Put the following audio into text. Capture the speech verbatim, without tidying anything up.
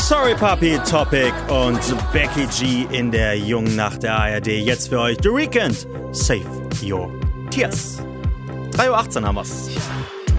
Sorry Papi, Topic und Becky G in der jungen Nacht der A R D. Jetzt für euch The Weeknd, Save Your Tears. drei Uhr achtzehn haben wir's.